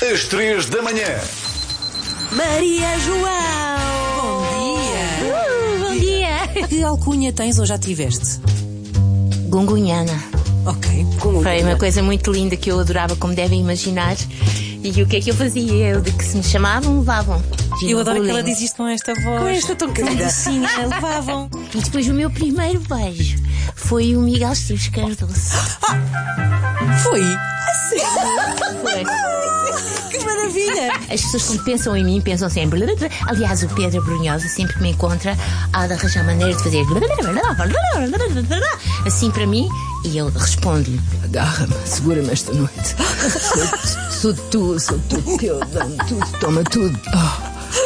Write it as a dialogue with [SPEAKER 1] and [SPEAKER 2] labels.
[SPEAKER 1] às 3 da manhã.
[SPEAKER 2] Maria João!
[SPEAKER 3] Bom dia!
[SPEAKER 2] Que alcunha tens ou já tiveste?
[SPEAKER 3] Gungunhana.
[SPEAKER 2] Ok.
[SPEAKER 3] Foi uma coisa muito linda que eu adorava, como devem imaginar. E o que é que eu fazia? Eu, de que se me chamavam, levavam.
[SPEAKER 2] Eu adoro que ela
[SPEAKER 3] Bullying.
[SPEAKER 2] diz isto com esta voz. Com esta tão docinha. Levavam.
[SPEAKER 3] E depois o meu primeiro beijo foi o Miguel Esteves Cardoso.
[SPEAKER 2] Foi.
[SPEAKER 3] Foi.
[SPEAKER 2] Que maravilha.
[SPEAKER 3] As pessoas quando pensam em mim pensam sempre. Aliás, o Pedro Brunhosa sempre que me encontra há de arranjar maneira de fazer assim para mim. E eu respondo-lhe: agarra-me, segura-me esta noite. Sou tudo que eu dou, tudo, toma tudo.